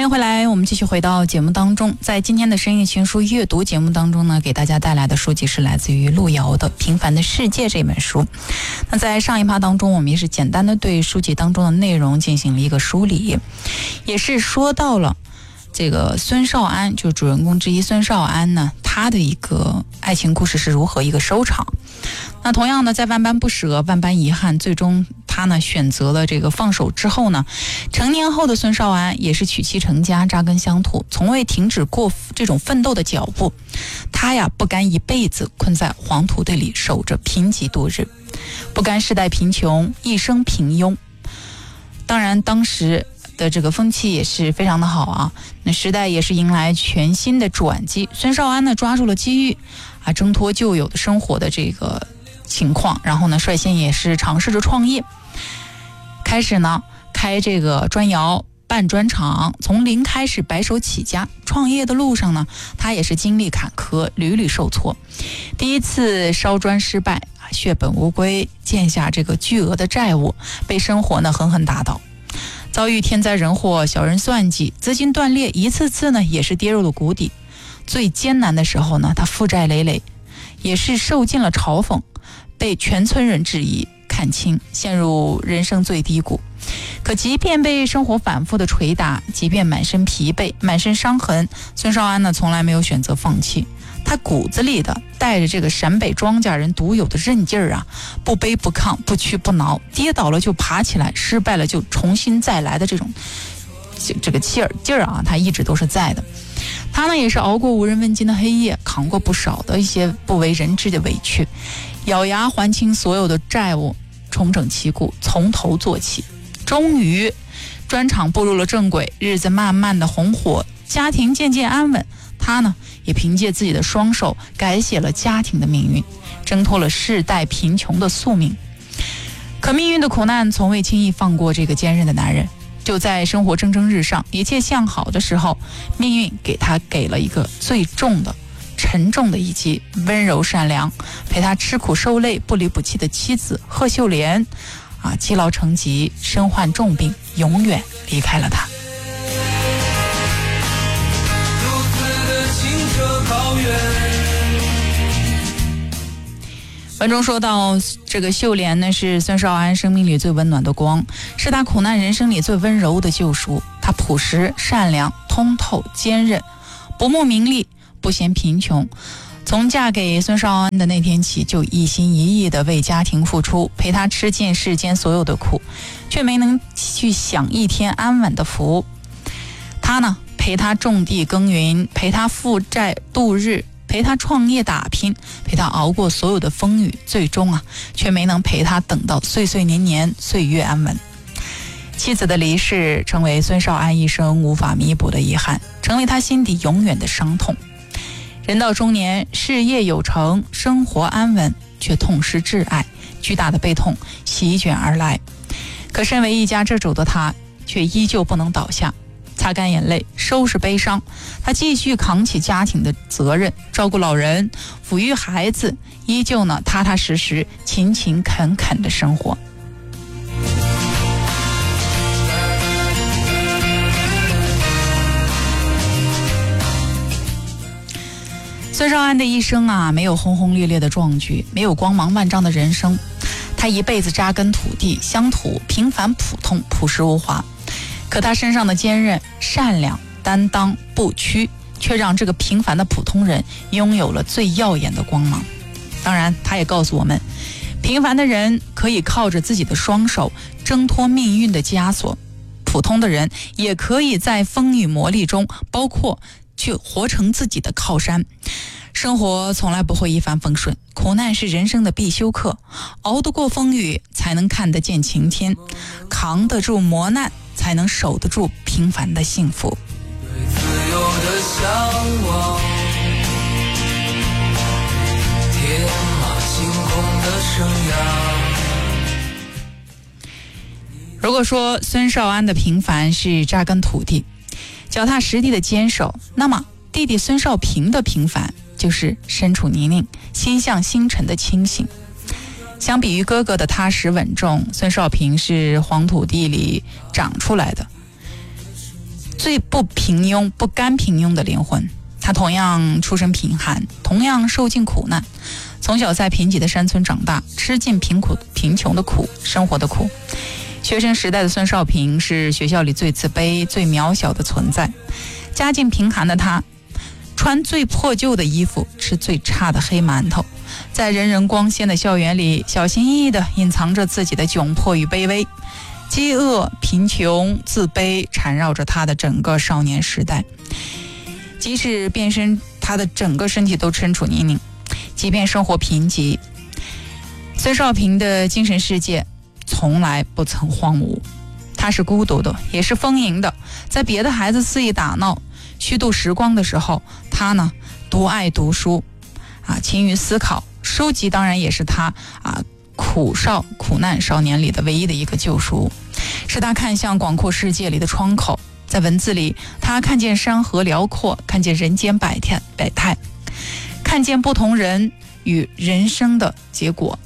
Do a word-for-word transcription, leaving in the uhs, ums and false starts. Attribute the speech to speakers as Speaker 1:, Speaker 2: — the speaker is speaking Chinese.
Speaker 1: 迎回来，我们继续回到节目当中。在今天的深夜情书阅读节目当中呢，给大家带来的书籍是来自于路遥的《平凡的世界》这本书。那在上一趴当中，我们也是简单的对书籍当中的内容进行了一个梳理，也是说到了这个孙少安，就主人公之一孙少安呢，他的一个爱情故事是如何一个收场。那同样呢，在万般不舍、万般遗憾，最终他呢选择了这个放手之后呢，成年后的孙少安也是娶妻成家，扎根乡土，从未停止过这种奋斗的脚步。他呀不甘一辈子困在黄土地里守着贫瘠度日，不甘世代贫穷，一生平庸。当然当时的这个风气也是非常的好啊，那时代也是迎来全新的转机。孙少安呢抓住了机遇啊，挣脱旧有的生活的这个情况，然后呢率先也是尝试着创业，开始呢开这个砖窑办砖厂，从零开始白手起家。创业的路上呢，他也是经历坎坷，屡屡受挫。第一次烧砖失败啊，血本无归，欠下这个巨额的债务，被生活呢狠狠打倒。遭遇天灾人祸，小人算计，资金断裂，一次次呢也是跌入了谷底。最艰难的时候呢，他负债累累，也是受尽了嘲讽，被全村人质疑看清，陷入人生最低谷。可即便被生活反复的捶打，即便满身疲惫，满身伤痕，孙少安呢从来没有选择放弃。他骨子里的带着这个陕北庄稼人独有的韧劲儿啊，不卑不亢，不屈不挠，跌倒了就爬起来，失败了就重新再来的这种这个气儿劲儿啊，他一直都是在的。他呢也是熬过无人问津的黑夜，扛过不少的一些不为人知的委屈，咬牙还清所有的债务，重整旗鼓，从头做起。终于砖厂步入了正轨，日子慢慢的红火，家庭渐渐安稳。他呢也凭借自己的双手改写了家庭的命运，挣脱了世代贫穷的宿命。可命运的苦难从未轻易放过这个坚韧的男人。就在生活蒸蒸日上，一切向好的时候，命运给他给了一个最重的沉重的一击。温柔善良，陪他吃苦受累，不离不弃的妻子贺秀莲啊，积劳成疾，身患重病，永远离开了他。文中说到，这个秀莲呢是孙少安生命里最温暖的光，是他苦难人生里最温柔的救赎。他朴实善良，通透坚韧，不慕名利，不嫌贫穷。从嫁给孙少安的那天起，就一心一意地为家庭付出，陪他吃尽世间所有的苦，却没能去享一天安稳的福。他呢陪他种地耕耘，陪他负债度日，陪他创业打拼，陪他熬过所有的风雨，最终啊，却没能陪他等到岁岁年年，岁月安稳。妻子的离世成为孙少安一生无法弥补的遗憾，成为他心底永远的伤痛。人到中年，事业有成，生活安稳，却痛失挚爱，巨大的悲痛席卷而来。可身为一家之主的他，却依旧不能倒下。擦干眼泪，收拾悲伤，他继续扛起家庭的责任，照顾老人，抚育孩子，依旧呢踏踏实实，勤勤恳恳的生活。孙少安的一生啊，没有轰轰烈烈的壮举，没有光芒万丈的人生，他一辈子扎根土地乡土，平凡普通，朴实无华。可他身上的坚韧、善良、担当、不屈，却让这个平凡的普通人拥有了最耀眼的光芒。当然，他也告诉我们，平凡的人可以靠着自己的双手挣脱命运的枷锁，普通的人也可以在风雨磨砺中，包括去活成自己的靠山。生活从来不会一帆风顺，苦难是人生的必修课，熬得过风雨，才能看得见晴天，扛得住磨难，才能守得住平凡的幸福。
Speaker 2: 对自由的向往，天马行空的生涯。
Speaker 1: 如果说孙少安的平凡是扎根土地，脚踏实地的坚守，那么弟弟孙少平的平凡就是身处泥泞，心向星辰的清醒。相比于哥哥的踏实稳重，孙少平是黄土地里长出来的， 最不平庸、不甘平庸的灵魂。他同样出身贫寒，同样受尽苦难，从小在贫瘠的山村长大，吃尽贫苦、贫穷的苦，生活的苦。学生时代的孙少平是学校里最自卑、最渺小的存在。家境贫寒的他，穿最破旧的衣服，吃最差的黑馒头，在人人光鲜的校园里，小心翼翼地隐藏着自己的窘迫与卑微。饥饿、贫穷、自卑缠绕着他的整个少年时代。即使变身，他的整个身体都身处泥泞。即便生活贫瘠，孙少平的精神世界从来不曾荒芜。他是孤独的，也是丰盈的。在别的孩子肆意打闹、虚度时光的时候，他呢，独爱读书，啊，勤于思考。书籍当然也是他啊苦少苦难少年里的唯一的一个救赎，是他看向广阔世界里的窗口。在文字里，他看见山河辽阔，看见人间百态百态，看见不同人与人生的结果，